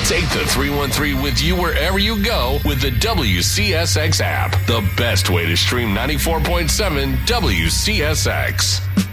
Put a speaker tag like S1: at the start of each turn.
S1: Take the 313 with you wherever you go with the WCSX app. The best way to stream 94.7 WCSX.